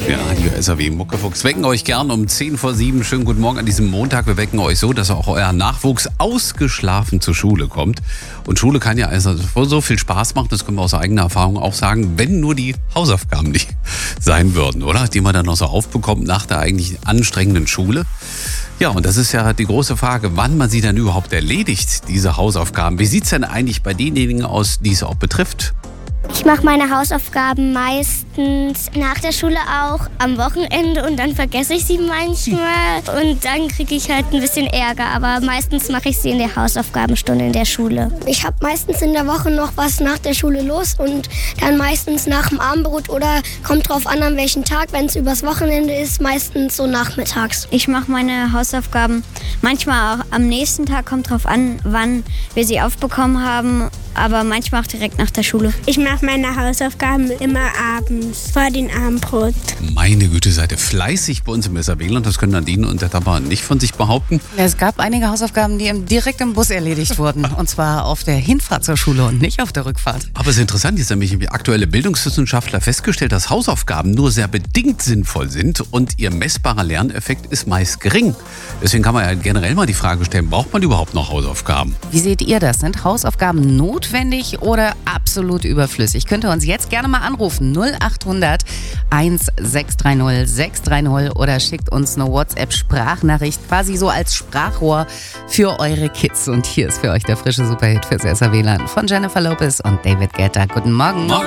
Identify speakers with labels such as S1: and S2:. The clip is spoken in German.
S1: Radio SAW Muckefuchs wecken euch gern um 6:50. Schönen guten Morgen an diesem Montag. Wir wecken euch so, dass auch euer Nachwuchs ausgeschlafen zur Schule kommt. Und Schule kann ja also so viel Spaß machen, das können wir aus eigener Erfahrung auch sagen, wenn nur die Hausaufgaben nicht sein würden, oder? Die man dann noch so aufbekommt nach der eigentlich anstrengenden Schule. Ja, und das ist ja die große Frage, wann man sie dann überhaupt erledigt, diese Hausaufgaben. Wie sieht es denn eigentlich bei denjenigen aus, die es auch betrifft?
S2: Ich mache meine Hausaufgaben meistens nach der Schule auch am Wochenende und dann vergesse ich sie manchmal und dann kriege ich halt ein bisschen Ärger, aber meistens mache ich sie in der Hausaufgabenstunde in der Schule. Ich habe meistens in der Woche noch was nach der Schule los und dann meistens nach dem Abendbrot oder kommt drauf an welchen Tag, wenn es übers Wochenende ist, meistens so nachmittags.
S3: Ich mache meine Hausaufgaben manchmal auch am nächsten Tag, kommt drauf an, wann wir sie aufbekommen haben, aber manchmal auch direkt nach der Schule.
S4: Ich mache meine Hausaufgaben immer abends, vor dem Abendbrot.
S1: Meine Güte, seid ihr fleißig bei uns im SAW, das können Nadine und der Tapper nicht von sich behaupten.
S5: Es gab einige Hausaufgaben, die direkt im Bus erledigt wurden. Und zwar auf der Hinfahrt zur Schule und nicht auf der Rückfahrt.
S1: Aber es ist interessant, jetzt nämlich aktuelle Bildungswissenschaftler festgestellt, dass Hausaufgaben nur sehr bedingt sinnvoll sind und ihr messbarer Lerneffekt ist meist gering. Deswegen kann man ja generell mal die Frage stellen, braucht man überhaupt noch Hausaufgaben?
S5: Wie seht ihr das? Sind Hausaufgaben notwendig oder absolut überflüssig? Könnt ihr uns jetzt gerne mal anrufen. 0800 1630 630 oder schickt uns eine WhatsApp-Sprachnachricht, quasi so als Sprachrohr für eure Kids. Und hier ist für euch der frische Superhit fürs SAW von Jennifer Lopez und David Guetta. Guten Morgen.